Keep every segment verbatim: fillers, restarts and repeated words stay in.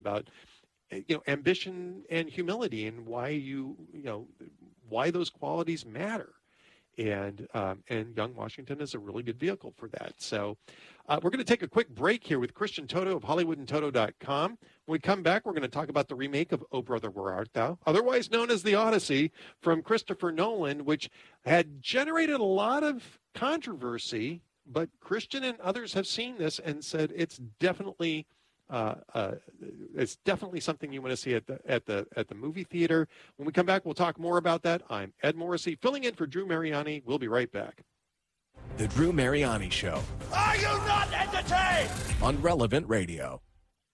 about, you know, ambition and humility and why you, you know, why those qualities matter. And um, and Young Washington is a really good vehicle for that. So uh, we're going to take a quick break here with Christian Toto of Hollywood and Toto dot com. When we come back, we're going to talk about the remake of Oh Brother, Where Art Thou?, otherwise known as The Odyssey, from Christopher Nolan, which had generated a lot of controversy, but Christian and others have seen this and said it's definitely Uh, uh, it's definitely something you want to see at the at the at the movie theater. When we come back, we'll talk more about that. I'm Ed Morrissey, filling in for Drew Mariani. We'll be right back. The Drew Mariani Show. Are you not entertained? On Relevant Radio.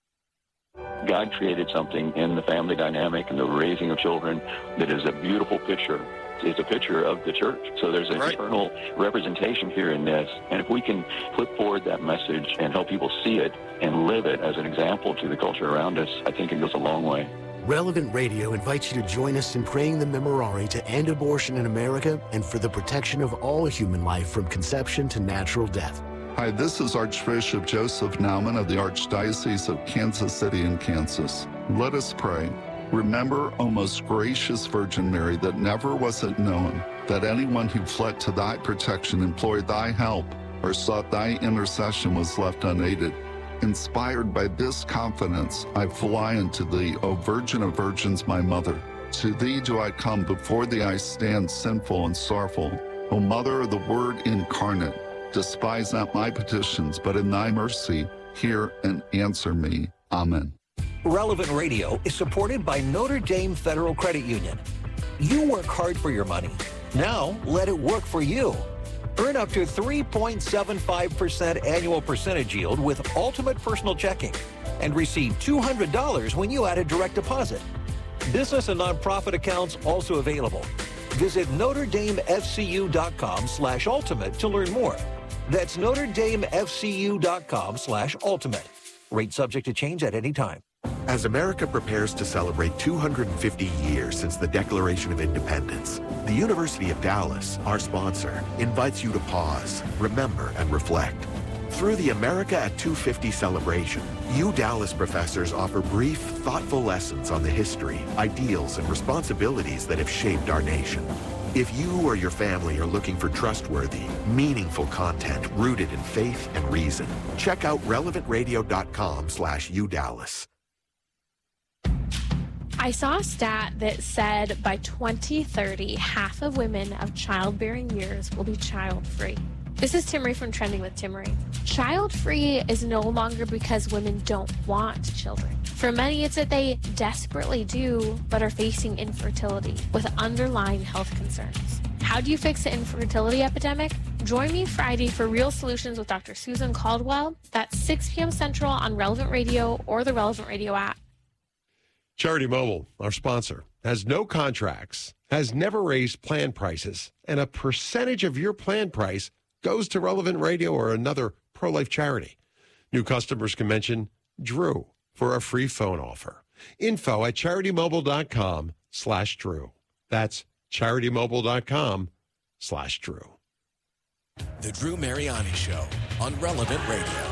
God created something in the family dynamic and the raising of children that is a beautiful picture. It's a picture of the church. So there's an right. eternal representation here in this. And if we can put forward that message and help people see it and live it as an example to the culture around us, I think it goes a long way. Relevant Radio invites you to join us in praying the Memorare to end abortion in America and for the protection of all human life from conception to natural death. Hi, this is Archbishop Joseph Naumann of the Archdiocese of Kansas City in Kansas. Let us pray. Remember, O most gracious Virgin Mary, that never was it known that anyone who fled to thy protection, implored thy help, or sought thy intercession was left unaided. Inspired by this confidence, I fly unto thee, O Virgin of Virgins, my mother. To thee do I come, before thee I stand sinful and sorrowful. O Mother of the Word incarnate, despise not my petitions, but in thy mercy hear and answer me. Amen. Relevant Radio is supported by Notre Dame Federal Credit Union. You work hard for your money. Now let it work for you. Earn up to three point seven five percent annual percentage yield with Ultimate Personal Checking and receive two hundred dollars when you add a direct deposit. Business and nonprofit accounts also available. Visit Notre Dame F C U dot com slash ultimate to learn more. That's Notre Dame F C U dot com slash ultimate. Rate subject to change at any time. As America prepares to celebrate two hundred fifty years since the Declaration of Independence, the University of Dallas, our sponsor, invites you to pause, remember, and reflect. Through the America at two fifty celebration, U Dallas professors offer brief, thoughtful lessons on the history, ideals, and responsibilities that have shaped our nation. If you or your family are looking for trustworthy, meaningful content rooted in faith and reason, check out relevant radio dot com slash U Dallas. I saw a stat that said by twenty thirty, half of women of childbearing years will be child-free. This is Timmery from Trending with Timmery. Child-free is no longer because women don't want children. For many, it's that they desperately do, but are facing infertility with underlying health concerns. How do you fix the infertility epidemic? Join me Friday for Real Solutions with Doctor Susan Caldwell. That's six p.m. Central on Relevant Radio or the Relevant Radio app. Charity Mobile, our sponsor, has no contracts, has never raised plan prices, and a percentage of your plan price goes to Relevant Radio or another pro-life charity. New customers can mention Drew for a free phone offer. Info at CharityMobile.com slash Drew. That's CharityMobile.com slash Drew. The Drew Mariani Show on Relevant Radio.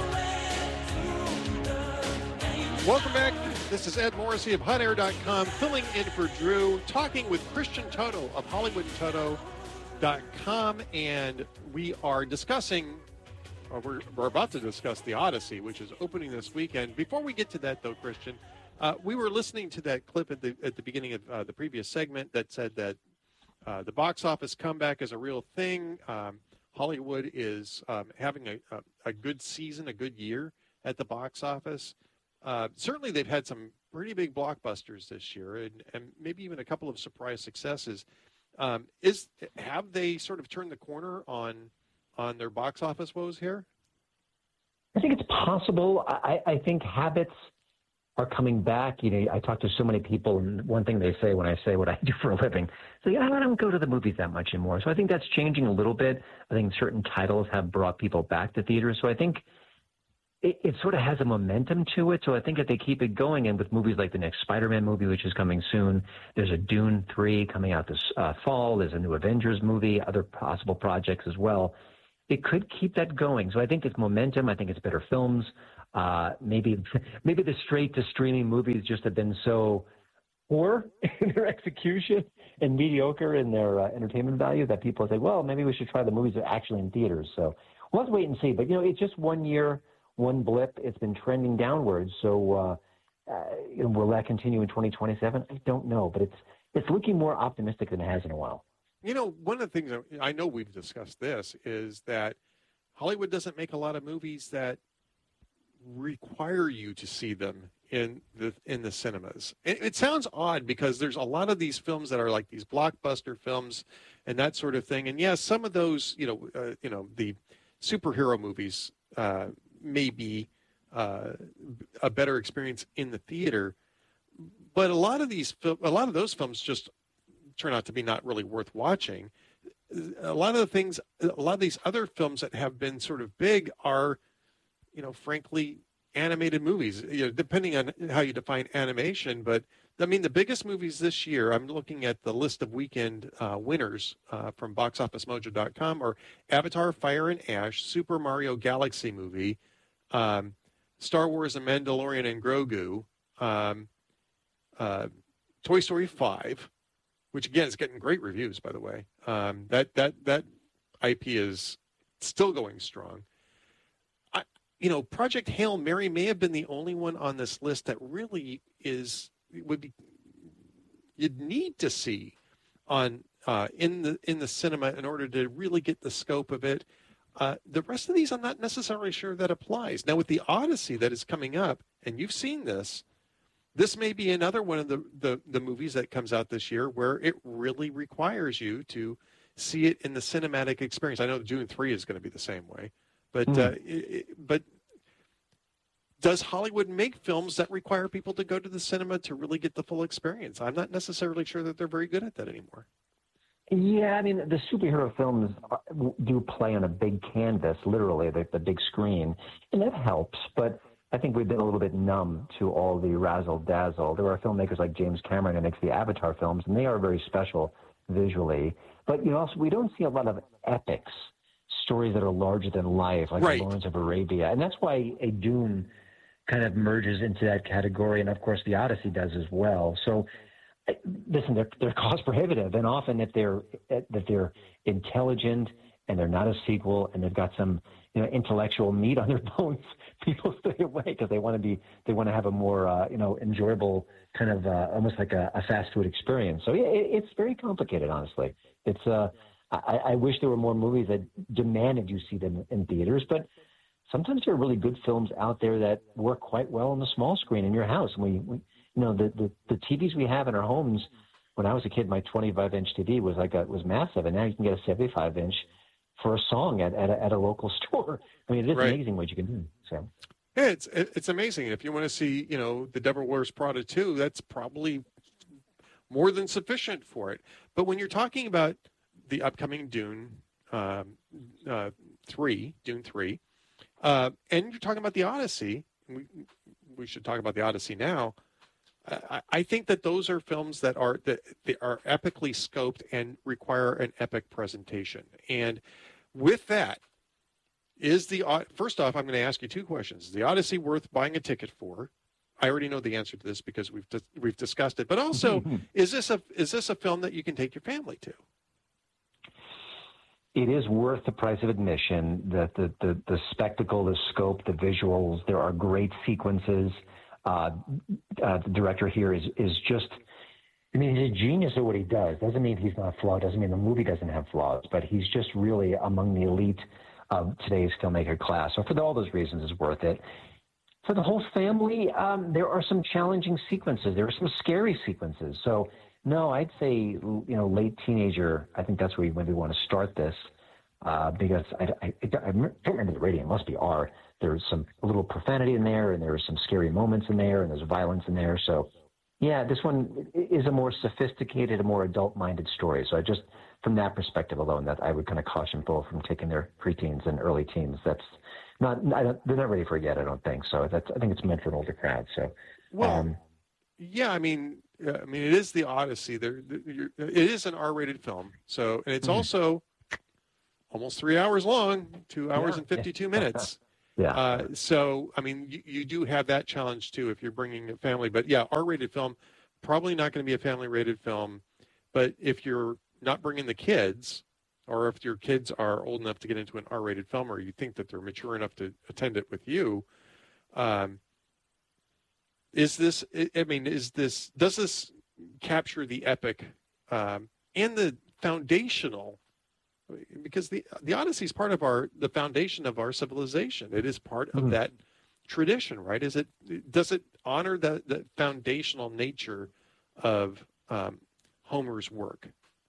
Welcome back. This is Ed Morrissey of hot air dot com, filling in for Drew, talking with Christian Toto of Hollywood and Toto dot com, and we are discussing, or we're, we're about to discuss The Odyssey, which is opening this weekend. Before we get to that, though, Christian, uh, we were listening to that clip at the at the beginning of uh, the previous segment that said that uh, the box office comeback is a real thing. Um, Hollywood is um, having a, a, a good season, a good year at the box office. Uh, certainly, they've had some pretty big blockbusters this year, and, and maybe even a couple of surprise successes. Um, is have they sort of turned the corner on on their box office woes here? I think it's possible. I, I think habits are coming back. You know, I talk to so many people, and one thing they say when I say what I do for a living, so yeah, I don't go to the movies that much anymore. So I think that's changing a little bit. I think certain titles have brought people back to theaters. So I think it, it sort of has a momentum to it. So I think if they keep it going, and with movies like the next Spider-Man movie, which is coming soon, there's a Dune three coming out this uh, fall, there's a new Avengers movie, other possible projects as well. It could keep that going. So I think it's momentum. I think it's better films. Uh, maybe maybe the straight-to-streaming movies just have been so poor in their execution and mediocre in their uh, entertainment value that people say, well, maybe we should try the movies that are actually in theaters. So we'll have to wait and see. But, you know, it's just one year, one blip. It's been trending downwards. So uh, uh, you know, will that continue in twenty twenty-seven? I don't know. But it's it's looking more optimistic than it has in a while. You know, one of the things, I know we've discussed this, is that Hollywood doesn't make a lot of movies that require you to see them in the in the cinemas. It, it sounds odd because there's a lot of these films that are like these blockbuster films and that sort of thing. And yes, some of those, you know, uh, you know, the superhero movies uh, may be uh, a better experience in the theater, but a lot of these, fil- a lot of those films just turn out to be not really worth watching. A lot of the things, a lot of these other films that have been sort of big are, you know, frankly, animated movies, you know, depending on how you define animation. But I mean, the biggest movies this year, I'm looking at the list of weekend uh, winners uh, from box office mojo dot com, are Avatar, Fire and Ash, Super Mario Galaxy movie, um, Star Wars, The Mandalorian and Grogu, um, uh, Toy Story five, which again is getting great reviews, by the way. Um, that that that I P is still going strong. You know, Project Hail Mary may have been the only one on this list that really is would be you'd need to see on uh, in the in the cinema in order to really get the scope of it. Uh, the rest of these, I'm not necessarily sure that applies. Now, with the Odyssey that is coming up, and you've seen this, this may be another one of the the, the movies that comes out this year where it really requires you to see it in the cinematic experience. I know Dune three is going to be the same way. But mm. uh, it, but does Hollywood make films that require people to go to the cinema to really get the full experience? I'm not necessarily sure that they're very good at that anymore. Yeah, I mean, the superhero films do play on a big canvas, literally, the, the big screen, and that helps. But I think we've been a little bit numb to all the razzle-dazzle. There are filmmakers like James Cameron who makes the Avatar films, and they are very special visually. But, you know, also, we don't see a lot of epics, stories that are larger than life, like right. Lawrence of Arabia. And that's why a Dune kind of merges into that category. And of course the Odyssey does as well. So listen, they're, they're cost prohibitive. And often if they're, if they're intelligent and they're not a sequel and they've got some, you know, intellectual meat on their bones, people stay away because they want to be, they want to have a more, uh, you know, enjoyable kind of uh, almost like a, a fast food experience. So yeah, it, it's very complicated, honestly. It's, uh, I, I wish there were more movies that demanded you see them in theaters, but sometimes there are really good films out there that work quite well on the small screen in your house. And we, we you know, the, the, the T Vs we have in our homes, when I was a kid, my twenty-five inch T V was like a, was massive, and now you can get a seventy-five inch for a song at, at, a, at a local store. I mean, it is right. amazing what you can do. So. Yeah, it's it's amazing. If you want to see, you know, The Devil Wears Prada two, that's probably more than sufficient for it. But when you're talking about the upcoming Dune um, uh, three, Dune three, uh, and you're talking about the Odyssey. We we should talk about the Odyssey now. I, I think that those are films that are that they are epically scoped and require an epic presentation. And with that, is the first off, I'm going to ask you two questions: is the Odyssey worth buying a ticket for? I already know the answer to this because we've we've discussed it. But also, is this a is this a film that you can take your family to? It is worth the price of admission. The, the, the, the spectacle, the scope, the visuals, there are great sequences. Uh, uh, the director here is, is just, I mean, he's a genius at what he does. Doesn't mean he's not flawed. Doesn't mean the movie doesn't have flaws, but he's just really among the elite of today's filmmaker class. So for all those reasons, it's worth it. For the whole family, um, there are some challenging sequences. There are some scary sequences. So no, I'd say, you know, late teenager, I think that's where you maybe want to start this, uh, because I, I, I don't remember the rating. It must be R. There's some a little profanity in there, and there's some scary moments in there, and there's violence in there. So, yeah, this one is a more sophisticated, a more adult-minded story. So I just, from that perspective alone, that I would kind of caution people from taking their preteens and early teens. That's not, I don't, they're not ready for it yet, I don't think. So that's, I think it's meant for an older crowd. So, well, um, yeah, I mean, I mean, it is the Odyssey. There, it is an R-rated film. So, and it's mm-hmm. also almost three hours long, two hours yeah, and fifty-two yeah. minutes. Yeah. Uh, so, I mean, you, you do have that challenge, too, if you're bringing a family. But, yeah, R-rated film, probably not going to be a family-rated film. But if you're not bringing the kids, or if your kids are old enough to get into an R-rated film, or you think that they're mature enough to attend it with you, um, is this, I mean, is this, does this capture the epic um, and the foundational, because the the Odyssey is part of our the foundation of our civilization. It is part of mm. that tradition, right? Is it does it honor the, the foundational nature of um, Homer's work?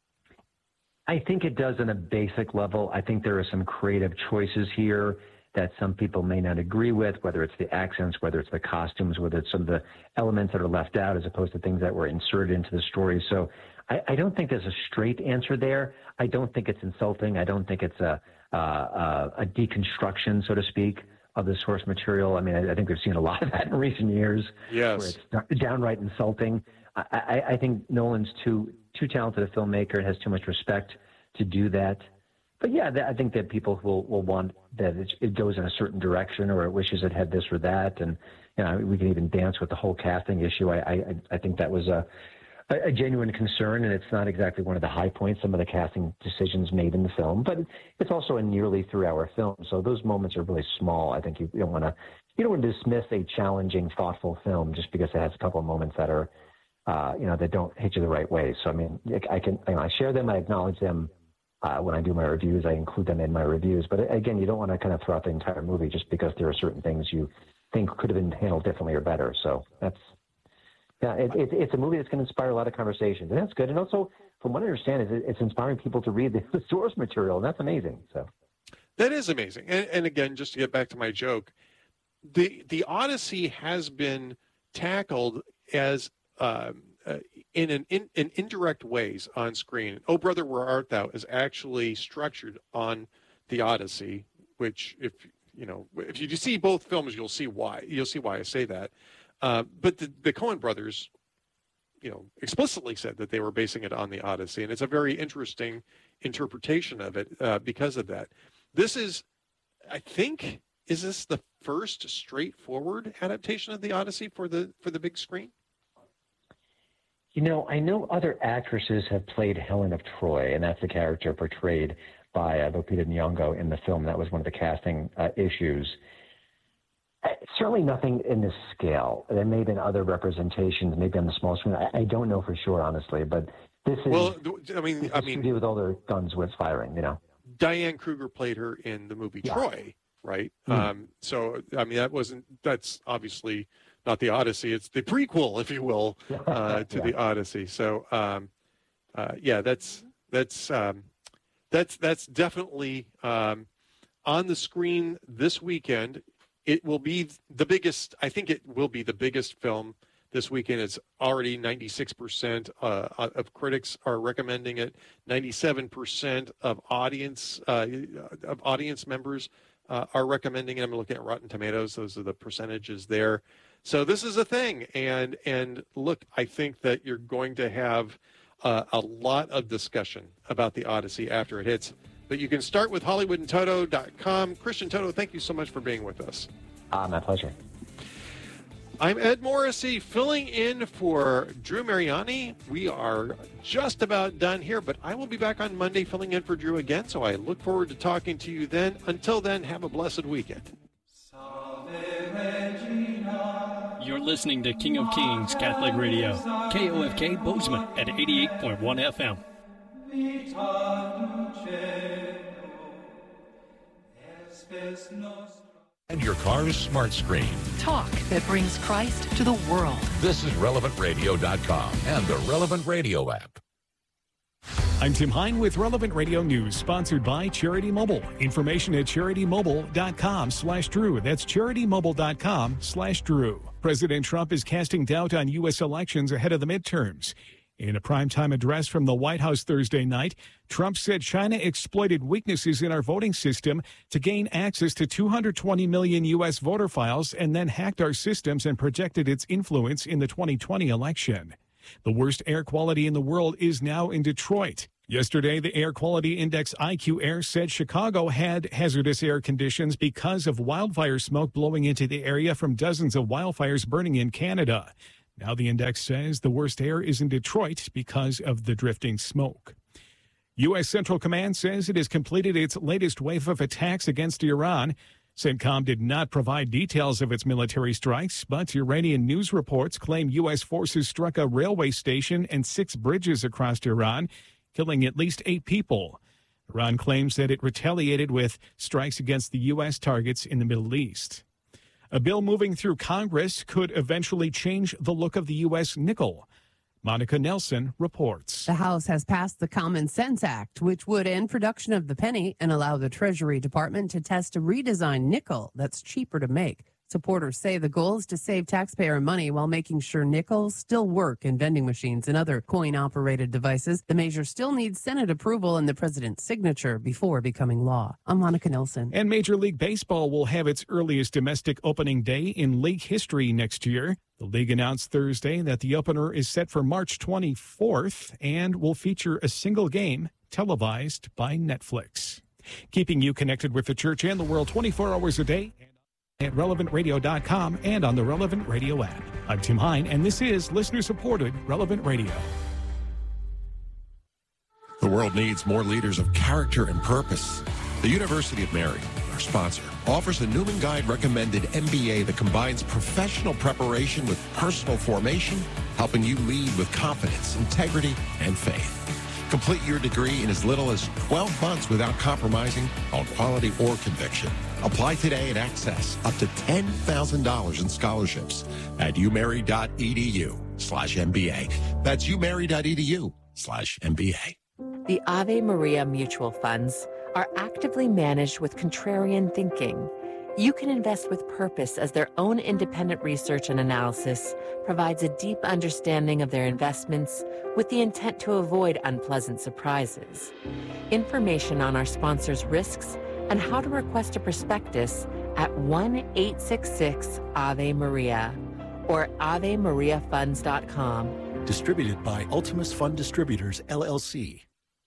I think it does on a basic level. I think there are some creative choices here that some people may not agree with, whether it's the accents, whether it's the costumes, whether it's some of the elements that are left out as opposed to things that were inserted into the story. So I, I don't think there's a straight answer there. I don't think it's insulting. I don't think it's a, uh, a deconstruction, so to speak, of the source material. I mean, I, I think we've seen a lot of that in recent years. Yes. Where it's downright insulting. I, I, I think Nolan's too too talented a filmmaker and has too much respect to do that. But yeah, I think that people will, will want that it, it goes in a certain direction, or it wishes it had this or that. And, you know, we can even dance with the whole casting issue. I, I, I think that was a, a genuine concern, and it's not exactly one of the high points, some of the casting decisions made in the film, but it's also a nearly three hour film. So those moments are really small. I think you, you don't want to, you don't want to dismiss a challenging, thoughtful film just because it has a couple of moments that are, uh, you know, that don't hit you the right way. So, I mean, I can, you know, I share them, I acknowledge them. Uh, when I do my reviews, I include them in my reviews. But again, you don't want to kind of throw out the entire movie just because there are certain things you think could have been handled differently or better. So that's, yeah, it, it, it's a movie that's going to inspire a lot of conversations, and that's good. And also, from what I understand, is it, it's inspiring people to read the, the source material, and that's amazing. So that is amazing. And, and again, just to get back to my joke, the the Odyssey has been tackled as um, uh, in an in, in indirect ways on screen. Oh, Brother, Where Art Thou is actually structured on the Odyssey, which if you know if you see both films, you'll see why. You'll see why I say that. Uh, but the, the Coen brothers, you know, explicitly said that they were basing it on the Odyssey, and it's a very interesting interpretation of it uh, because of that. This is, I think, is this the first straightforward adaptation of the Odyssey for the for the big screen? You know, I know other actresses have played Helen of Troy, and that's the character portrayed by uh, Lupita Nyong'o in the film. That was one of the casting uh, issues. Uh, certainly nothing in this scale. There may have been other representations, maybe on the small screen. I, I don't know for sure, honestly, but this is. Well, I mean, I mean, with all their guns with firing, you know. Diane Kruger played her in the movie yeah. Troy, right? Mm-hmm. Um, so, I mean, that wasn't. That's obviously not the Odyssey. It's the prequel, if you will, uh, to yeah. the Odyssey. So, um, uh, yeah, that's that's um, that's that's definitely um, on the screen this weekend. It will be the biggest. I think it will be the biggest film this weekend. It's already ninety-six percent uh, of critics are recommending it. ninety-seven percent of audience uh, of audience members uh, are recommending it. I'm looking at Rotten Tomatoes. Those are the percentages there. So this is a thing. And and look, I think that you're going to have uh, a lot of discussion about the Odyssey after it hits. But you can start with Hollywood and Toto dot com. Christian Toto, thank you so much for being with us. Ah, my pleasure. I'm Ed Morrissey, filling in for Drew Mariani. We are just about done here, but I will be back on Monday filling in for Drew again, so I look forward to talking to you then. Until then, have a blessed weekend. You're listening to King of Kings Catholic Radio, K O F K Bozeman at eighty-eight point one F M. And your car's smart screen. Talk that brings Christ to the world. This is relevant radio dot com and the Relevant Radio app. I'm Tim Hine with Relevant Radio News, sponsored by Charity Mobile. Information at charity mobile dot com slash Drew. That's charity mobile dot com slash Drew. President Trump is casting doubt on U S elections ahead of the midterms. In a primetime address from the White House Thursday night, Trump said China exploited weaknesses in our voting system to gain access to two hundred twenty million U S voter files and then hacked our systems and projected its influence in the twenty twenty election. The worst air quality in the world is now in Detroit. Yesterday, the Air Quality Index I Q Air said Chicago had hazardous air conditions because of wildfire smoke blowing into the area from dozens of wildfires burning in Canada. Now the index says the worst air is in Detroit because of the drifting smoke. U S. Central Command says it has completed its latest wave of attacks against Iran. CENTCOM did not provide details of its military strikes, but Iranian news reports claim U S forces struck a railway station and six bridges across Iran, killing at least eight people. Iran claims that it retaliated with strikes against the U S targets in the Middle East. A bill moving through Congress could eventually change the look of the U S nickel. Monica Nelson reports. The House has passed the Common Sense Act, which would end production of the penny and allow the Treasury Department to test a redesigned nickel that's cheaper to make. Supporters say the goal is to save taxpayer money while making sure nickels still work in vending machines and other coin-operated devices. The measure still needs Senate approval and the president's signature before becoming law. I'm Monica Nelson. And Major League Baseball will have its earliest domestic opening day in league history next year. The league announced Thursday that the opener is set for March twenty-fourth and will feature a single game televised by Netflix. Keeping you connected with the church and the world twenty-four hours a day at relevant radio dot com and on the Relevant Radio app. I'm Tim Hine, and this is listener-supported Relevant Radio. The world needs more leaders of character and purpose. The University of Mary, our sponsor, offers a Newman Guide recommended M B A that combines professional preparation with personal formation, helping you lead with confidence, integrity, and faith. Complete your degree in as little as twelve months without compromising on quality or conviction. Apply today and access up to ten thousand dollars in scholarships at umary.edu slash MBA. That's umary.edu slash MBA. The Ave Maria mutual funds are actively managed with contrarian thinking. You can invest with purpose as their own independent research and analysis provides a deep understanding of their investments with the intent to avoid unpleasant surprises. Information on our sponsors' risks and how to request a prospectus at one eight six six Ave Maria or ave maria funds dot com. Distributed by Ultimus Fund Distributors, L L C.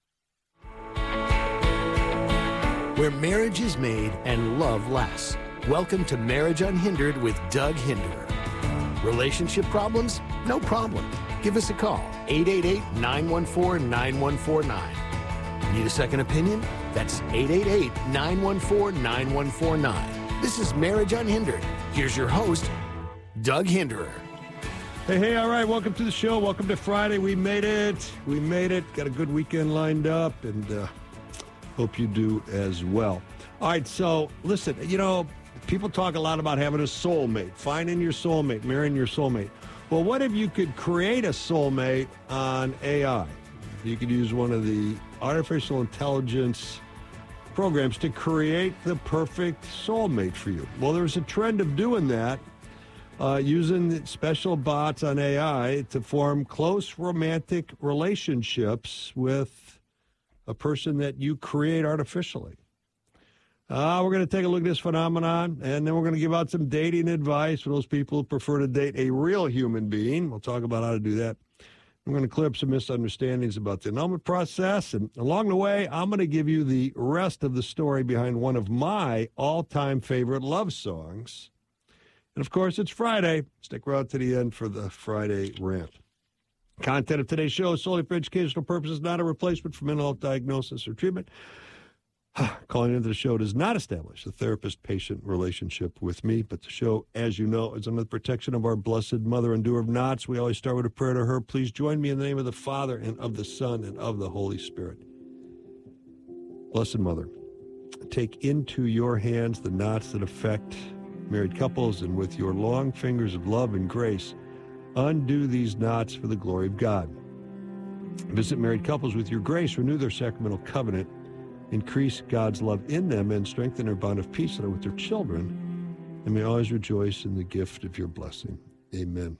Where marriage is made and love lasts. Welcome to Marriage Unhindered with Doug Hinderer. Relationship problems? No problem. Give us a call, eight eight eight, nine one four, nine one four nine. Need a second opinion? That's eight eight eight, nine one four, nine one four nine. This is Marriage Unhindered. Here's your host, Doug Hinderer. Hey, hey, all right, welcome to the show. Welcome to Friday. We made it. We made it. Got a good weekend lined up, and uh, hope you do as well. All right, so listen, you know, people talk a lot about having a soulmate, finding your soulmate, marrying your soulmate. Well, what if you could create a soulmate on A I? You could use one of the artificial intelligence programs to create the perfect soulmate for you. Well, there's a trend of doing that, uh, using special bots on A I to form close romantic relationships with a person that you create artificially. Uh, we're going to take a look at this phenomenon, and then we're going to give out some dating advice for those people who prefer to date a real human being. We'll talk about how to do that. I'm going to clear up some misunderstandings about the annulment process, and along the way, I'm going to give you the rest of the story behind one of my all-time favorite love songs. And, of course, it's Friday. Stick around to the end for the Friday rant. Content of today's show is solely for educational purposes, not a replacement for mental health diagnosis or treatment. Calling into the show does not establish a therapist-patient relationship with me, but the show, as you know, is under the protection of our Blessed Mother and Doer of Knots. We always start with a prayer to her. Please join me in the name of the Father and of the Son and of the Holy Spirit. Blessed Mother, take into your hands the knots that affect married couples, and with your long fingers of love and grace, undo these knots for the glory of God. Visit married couples with your grace, renew their sacramental covenant, increase God's love in them, and strengthen their bond of peace with their children, and may always rejoice in the gift of your blessing. Amen.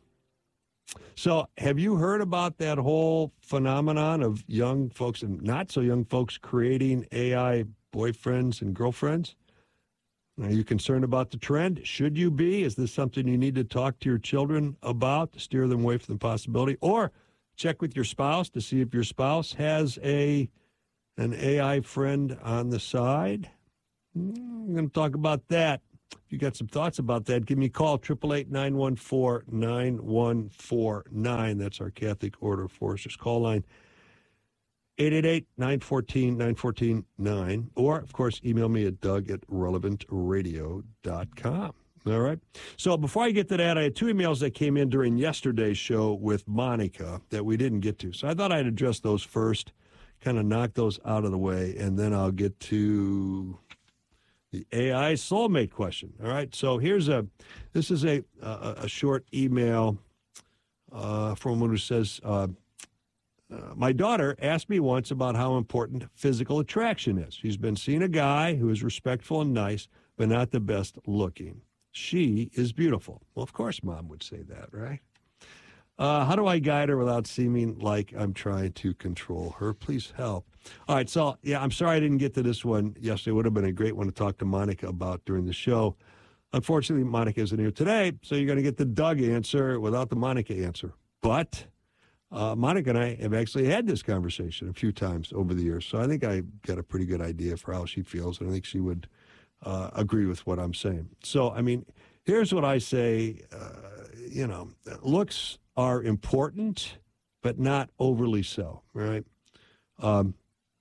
So have you heard about that whole phenomenon of young folks and not so young folks creating A I boyfriends and girlfriends? Are you concerned about the trend? Should you be? Is this something you need to talk to your children about to steer them away from the possibility? Or check with your spouse to see if your spouse has a an A I friend on the side. I'm going to talk about that. If you got some thoughts about that, give me a call, eight eight eight, nine one four, nine one four nine. That's our Catholic Order of Foresters call line, eight eight eight, nine one four, nine one four nine. Or, of course, email me at doug at relevant radio dot com. All right. So before I get to that, I had two emails that came in during yesterday's show with Monica that we didn't get to. So I thought I'd address those first, kind of knock those out of the way, and then I'll get to the A I soulmate question. All right. So here's a, this is a a, a short email uh, from someone who says, uh, uh, my daughter asked me once about how important physical attraction is. She's been seeing a guy who is respectful and nice, but not the best looking. She is beautiful. Well, of course, Mom would say that, right? Uh, how do I guide her without seeming like I'm trying to control her? Please help. All right, so, yeah, I'm sorry I didn't get to this one yesterday. It would have been a great one to talk to Monica about during the show. Unfortunately, Monica isn't here today, so you're going to get the Doug answer without the Monica answer. But uh, Monica and I have actually had this conversation a few times over the years, so I think I got a pretty good idea for how she feels, and I think she would uh, agree with what I'm saying. So, I mean, here's what I say, uh, you know, looks are important, but not overly so, right? Um,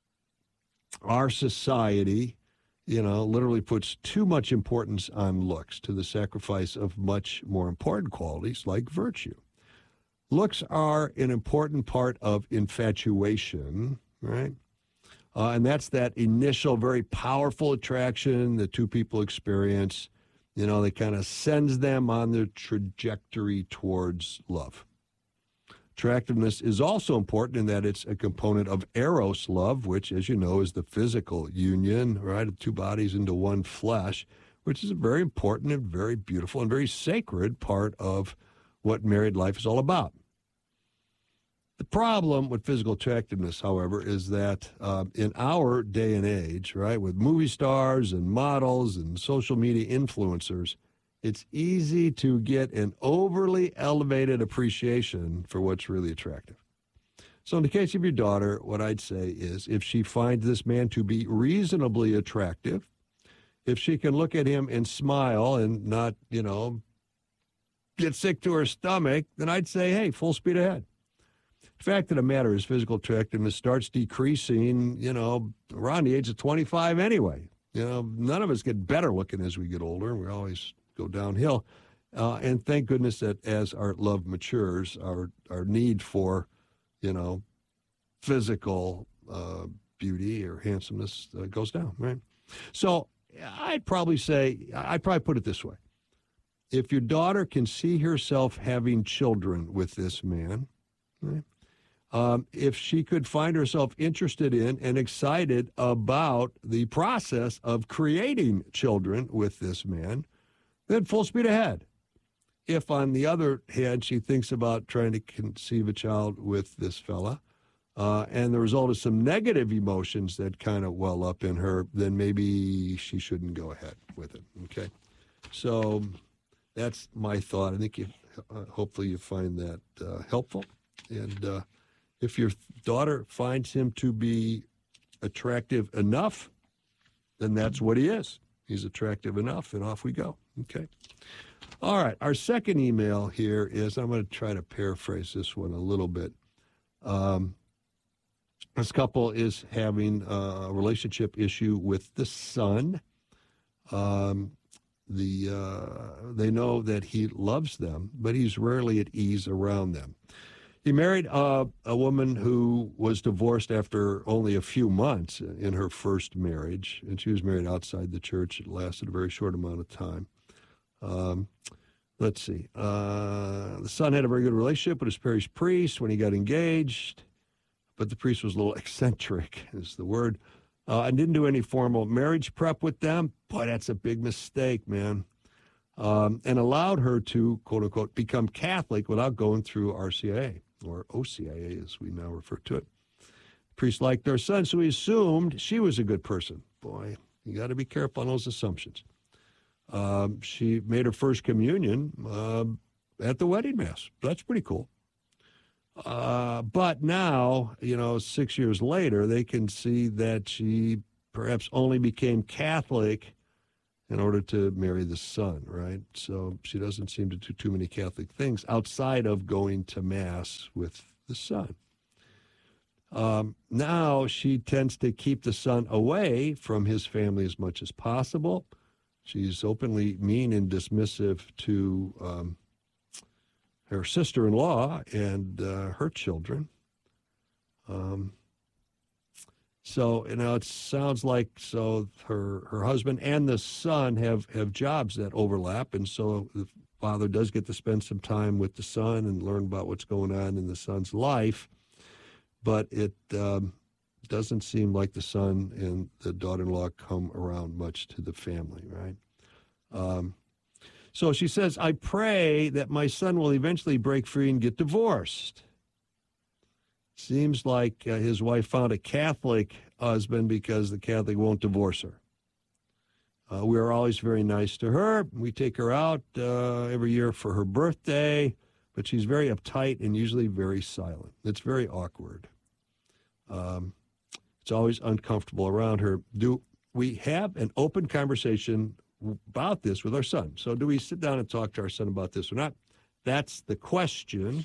our society, you know, literally puts too much importance on looks to the sacrifice of much more important qualities like virtue. Looks are an important part of infatuation, right? Uh, and that's that initial, very powerful attraction that two people experience, you know, that kind of sends them on their trajectory towards love. Attractiveness is also important in that it's a component of eros love, which, as you know, is the physical union, right, of two bodies into one flesh, which is a very important and very beautiful and very sacred part of what married life is all about. The problem with physical attractiveness, however, is that uh, in our day and age, right, with movie stars and models and social media influencers, it's easy to get an overly elevated appreciation for what's really attractive. So in the case of your daughter, what I'd say is if she finds this man to be reasonably attractive, if she can look at him and smile and not, you know, get sick to her stomach, then I'd say, hey, full speed ahead. The fact of the matter is physical attractiveness starts decreasing, you know, around the age of twenty-five anyway. You know, none of us get better looking as we get older. We always go downhill. Uh, and thank goodness that as our love matures, our, our need for, you know, physical uh, beauty or handsomeness uh, goes down, right? So I'd probably say, I'd probably put it this way. If your daughter can see herself having children with this man, right, um, if she could find herself interested in and excited about the process of creating children with this man, then full speed ahead. If, on the other hand, she thinks about trying to conceive a child with this fella, uh, and the result is some negative emotions that kind of well up in her, then maybe she shouldn't go ahead with it, okay? So that's my thought. I think you, uh, hopefully you find that uh, helpful. And uh, if your daughter finds him to be attractive enough, then that's what he is. He's attractive enough, and off we go. Okay. All right. Our second email here is, I'm going to try to paraphrase this one a little bit. Um, this couple is having a relationship issue with the son. Um, the uh, they know that he loves them, but he's rarely at ease around them. He married uh, a woman who was divorced after only a few months in her first marriage, and she was married outside the church. It lasted a very short amount of time. Um, let's see. Uh, the son had a very good relationship with his parish priest when he got engaged, but the priest was a little eccentric, is the word, uh, and didn't do any formal marriage prep with them. Boy, that's a big mistake, man. Um, and allowed her to, quote unquote, become Catholic without going through R C I A, or O C I A as we now refer to it. The priest liked their son, so he assumed she was a good person. Boy, you got to be careful on those assumptions. Um, she made her first communion uh, at the wedding mass. That's pretty cool. Uh, but now, you know, six years later, they can see that she perhaps only became Catholic in order to marry the son, right? So she doesn't seem to do too many Catholic things outside of going to Mass with the son. Um, now she tends to keep the son away from his family as much as possible. She's openly mean and dismissive to um, her sister-in-law and uh, her children. Um, so, you know, it sounds like so her her husband and the son have, have jobs that overlap, and so the father does get to spend some time with the son and learn about what's going on in the son's life. But it um, doesn't seem like the son and the daughter-in-law come around much to the family, right? Um, so she says, I pray that my son will eventually break free and get divorced. Seems like uh, his wife found a Catholic husband because the Catholic won't divorce her. Uh, we are always very nice to her. We take her out uh, every year for her birthday, but she's very uptight and usually very silent. It's very awkward. Um, it's always uncomfortable around her. Do we have an open conversation about this with our son? So do we sit down and talk to our son about this or not? That's the question.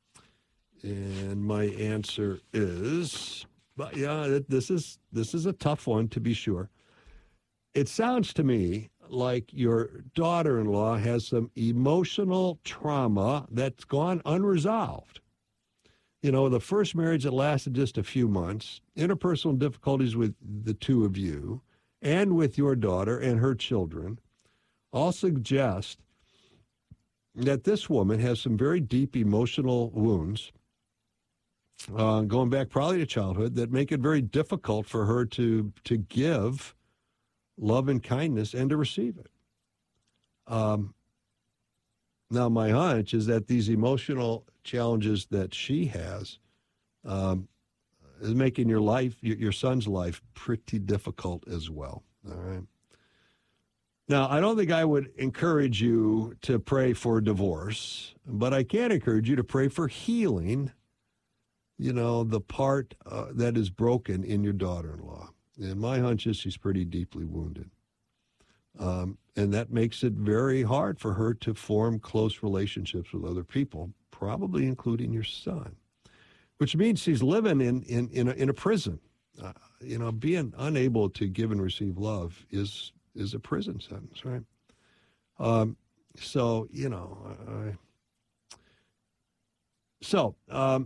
And my answer is, but yeah, this is this is a tough one to be sure. It sounds to me like your daughter-in-law has some emotional trauma that's gone unresolved. You know, the first marriage that lasted just a few months, interpersonal difficulties with the two of you and with your daughter and her children all suggest that this woman has some very deep emotional wounds, uh, going back probably to childhood, that make it very difficult for her to to give love and kindness and to receive it. Um, now, my hunch is that these emotional challenges that she has um, is making your life, your, your son's life, pretty difficult as well. All right. Now, I don't think I would encourage you to pray for divorce, but I can encourage you to pray for healing, you know, the part uh, that is broken in your daughter-in-law. And my hunch is she's pretty deeply wounded. Um, and that makes it very hard for her to form close relationships with other people, probably including your son, which means she's living in, in, in, a, in a prison. Uh, you know, being unable to give and receive love is is a prison sentence, right? Um, so, you know, I, so um,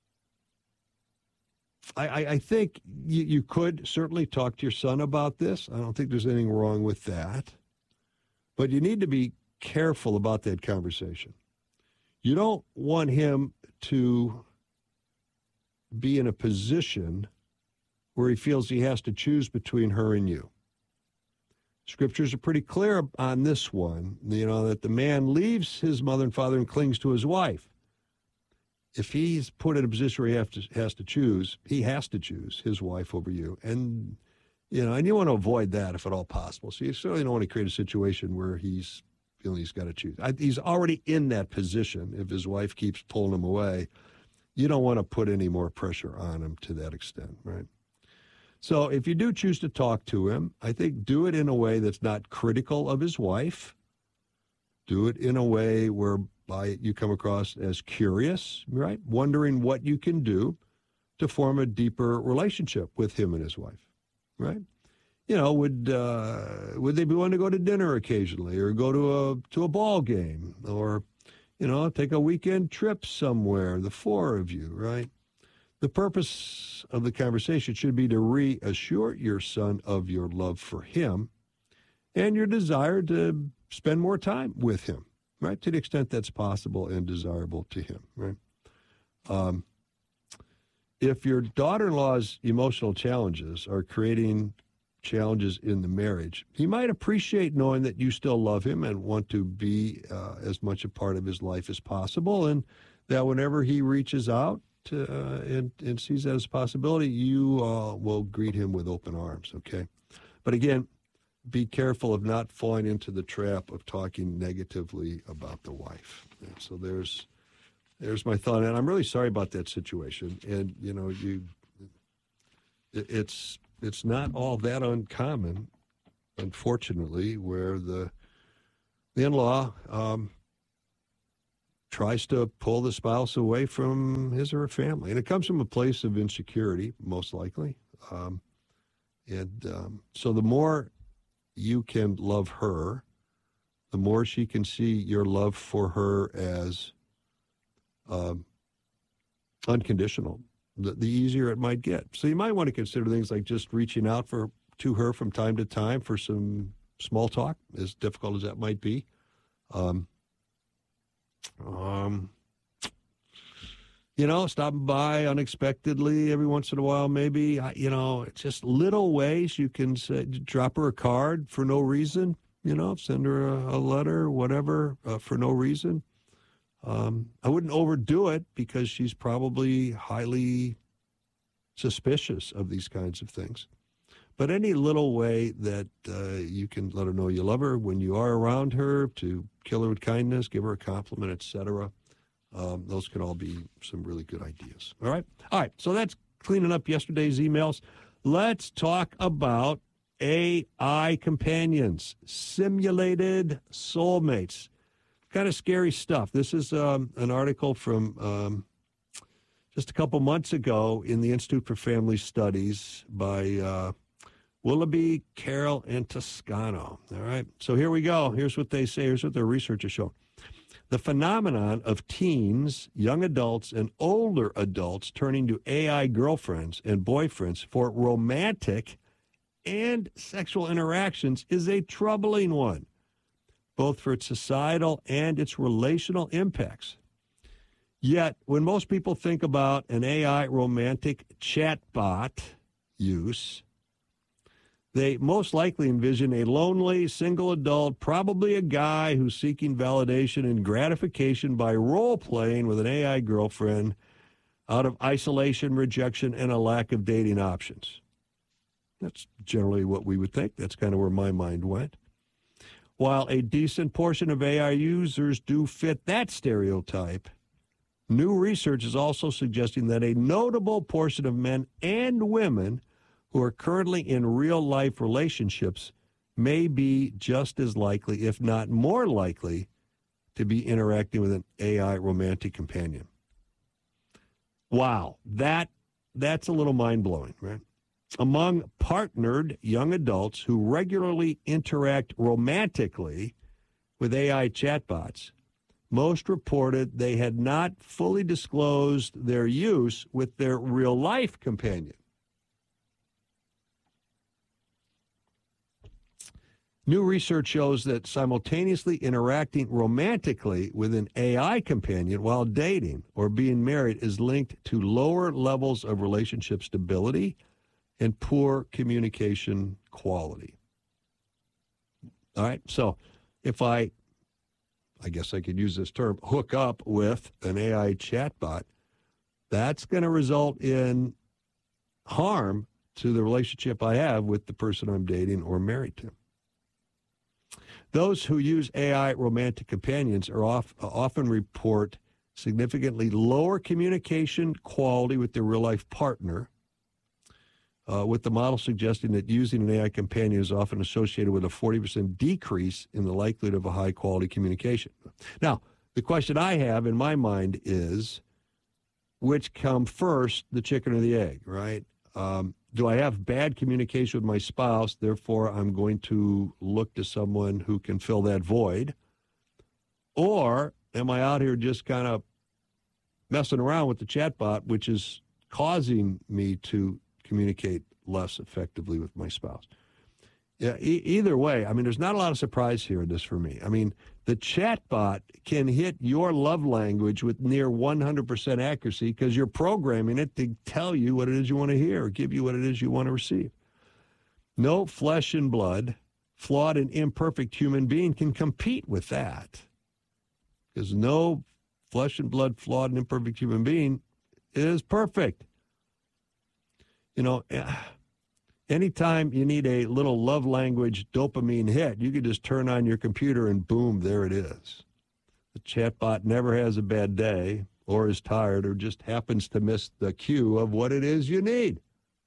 I, I think you, you could certainly talk to your son about this. I don't think there's anything wrong with that. But you need to be careful about that conversation. You don't want him to be in a position where he feels he has to choose between her and you. Scriptures are pretty clear on this one, you know, that the man leaves his mother and father and clings to his wife. If he's put in a position where he have to, has to choose, he has to choose his wife over you. And, you know, and you want to avoid that if at all possible. So you certainly don't want to create a situation where he's feeling he's got to choose. I, he's already in that position if his wife keeps pulling him away. You don't want to put any more pressure on him to that extent, right? So if you do choose to talk to him, I think do it in a way that's not critical of his wife. Do it in a way whereby you come across as curious, right? Wondering what you can do to form a deeper relationship with him and his wife, right? You know, would uh, would they be willing to go to dinner occasionally, or go to a to a ball game, or, you know, take a weekend trip somewhere, the four of you, right? The purpose of the conversation should be to reassure your son of your love for him and your desire to spend more time with him, right, to the extent that's possible and desirable to him, right? Um, if your daughter-in-law's emotional challenges are creating challenges in the marriage, he might appreciate knowing that you still love him and want to be uh, as much a part of his life as possible, and that whenever he reaches out Uh, and, and sees that as a possibility, you uh, will greet him with open arms, okay? But again, be careful of not falling into the trap of talking negatively about the wife. And so there's There's my thought, and I'm really sorry about that situation. And you know, you, it, it's it's not all that uncommon, unfortunately, where the the in-law um, tries to pull the spouse away from his or her family, and it comes from a place of insecurity, most likely. Um, and um, so, the more you can love her, the more she can see your love for her as Um, unconditional, the, the easier it might get. So you might want to consider things like just reaching out for to her from time to time for some small talk, as difficult as that might be. Um, um, you know, stopping by unexpectedly every once in a while, maybe. You know, it's just little ways you can say, drop her a card for no reason. You know, send her a, a letter, whatever, uh, for no reason. Um, I wouldn't overdo it because she's probably highly suspicious of these kinds of things. But any little way that uh, you can let her know you love her when you are around her, to kill her with kindness, give her a compliment, et cetera, um, those could all be some really good ideas. All right? All right, so that's cleaning up yesterday's emails. Let's talk about A I companions, simulated soulmates. Kind of scary stuff. This is um, an article from um, just a couple months ago in the Institute for Family Studies by uh, Willoughby, Carroll, and Toscano. All right, so here we go. Here's what they say. Here's what their research has shown. The phenomenon of teens, young adults, and older adults turning to A I girlfriends and boyfriends for romantic and sexual interactions is a troubling one, both for its societal and its relational impacts. Yet, when most people think about an A I romantic chatbot use, they most likely envision a lonely, single adult, probably a guy who's seeking validation and gratification by role-playing with an A I girlfriend out of isolation, rejection, and a lack of dating options. That's generally what we would think. That's kind of where my mind went. While a decent portion of A I users do fit that stereotype, new research is also suggesting that a notable portion of men and women who are currently in real-life relationships may be just as likely, if not more likely, to be interacting with an A I romantic companion. Wow, that that's a little mind-blowing, right? Among partnered young adults who regularly interact romantically with A I chatbots, most reported they had not fully disclosed their use with their real-life companion. New research shows that simultaneously interacting romantically with an A I companion while dating or being married is linked to lower levels of relationship stability and poor communication quality. All right, so if I, I guess I could use this term, hook up with an A I chatbot, that's going to result in harm to the relationship I have with the person I'm dating or married to. Those who use A I romantic companions are off, uh, often report significantly lower communication quality with their real-life partner, Uh, with the model suggesting that using an A I companion is often associated with a forty percent decrease in the likelihood of a high-quality communication. Now, the question I have in my mind is, which come first, the chicken or the egg, right? Um, do I have bad communication with my spouse, therefore I'm going to look to someone who can fill that void? Or am I out here just kind of messing around with the chatbot, which is causing me to communicate less effectively with my spouse? Yeah, e- either way, I mean, there's not a lot of surprise here in this for me. I mean, the chatbot can hit your love language with near one hundred percent accuracy because you're programming it to tell you what it is you want to hear or give you what it is you want to receive. No flesh and blood, flawed and imperfect human being can compete with that, because no flesh and blood, flawed and imperfect human being is perfect. You know, anytime you need a little love language dopamine hit, you can just turn on your computer and boom, there it is. The chatbot never has a bad day. or is tired or just happens to miss the cue of what it is you need.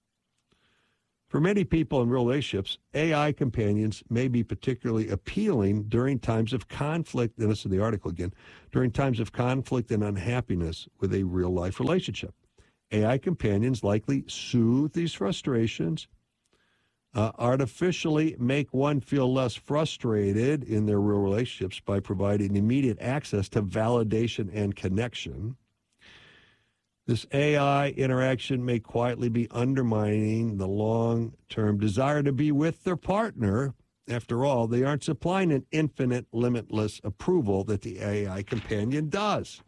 For many people in relationships, A I companions may be particularly appealing during times of conflict, and this is the article again, during times of conflict and unhappiness with a real-life relationship. A I companions likely soothe these frustrations, uh, artificially make one feel less frustrated in their real relationships by providing immediate access to validation and connection. This A I interaction may quietly be undermining the long-term desire to be with their partner. After all, they aren't supplying an infinite, limitless approval that the A I companion does.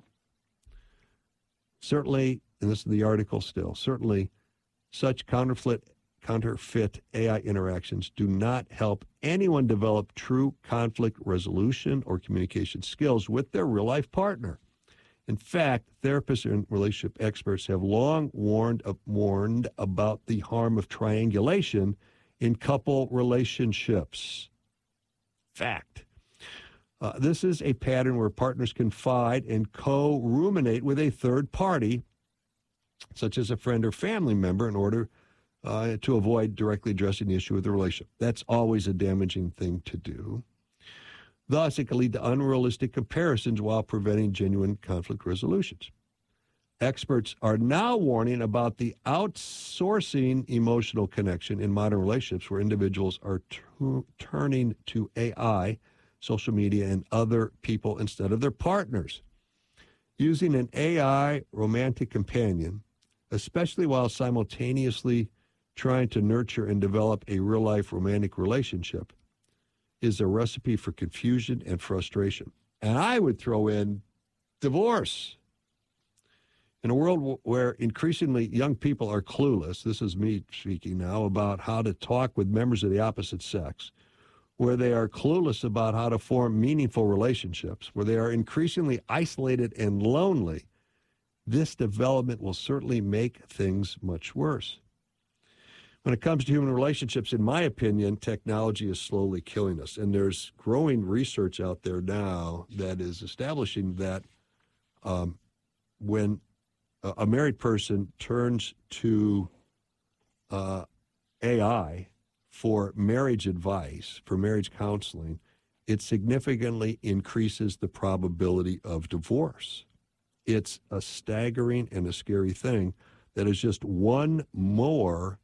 Certainly, and this is the article still, certainly such counterfeit, counterfeit A I interactions do not help anyone develop true conflict resolution or communication skills with their real-life partner. In fact, therapists and relationship experts have long warned, uh, warned about the harm of triangulation in couple relationships. Fact. Uh, this is a pattern where partners confide and co-ruminate with a third party, such as a friend or family member, in order uh, to avoid directly addressing the issue of the relationship. That's always a damaging thing to do. Thus, it can lead to unrealistic comparisons while preventing genuine conflict resolutions. Experts are now warning about the outsourcing emotional connection in modern relationships where individuals are t- turning to A I, social media, and other people instead of their partners. Using an A I romantic companion, especially while simultaneously trying to nurture and develop a real-life romantic relationship, is a recipe for confusion and frustration. And I would throw in divorce. In a world w- where increasingly young people are clueless, this is me speaking now, about how to talk with members of the opposite sex, where they are clueless about how to form meaningful relationships, where they are increasingly isolated and lonely, this development will certainly make things much worse. When it comes to human relationships, in my opinion, technology is slowly killing us. And there's growing research out there now that is establishing that um, when a, a married person turns to uh, A I for marriage advice, for marriage counseling, it significantly increases the probability of divorce. It's a staggering and a scary thing that is just one more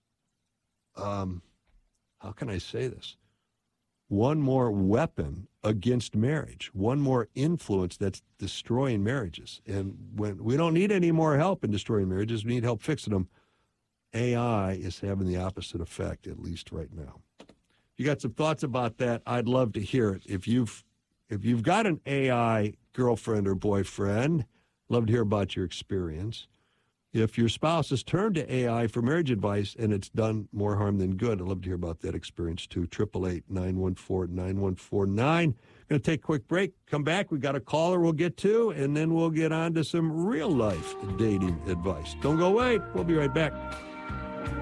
Um, how can I say this? One more weapon against marriage, one more influence that's destroying marriages. And when we don't need any more help in destroying marriages, we need help fixing them. A I is having the opposite effect, at least right now. If you got some thoughts about that, I'd love to hear it. If you've if you've got an A I girlfriend or boyfriend, love to hear about your experience. If your spouse has turned to A I for marriage advice and it's done more harm than good, I'd love to hear about that experience too. eight eight eight, nine one four, nine one four nine. Going to take a quick break. Come back. We got a caller we'll get to, and then we'll get on to some real life dating advice. Don't go away. We'll be right back.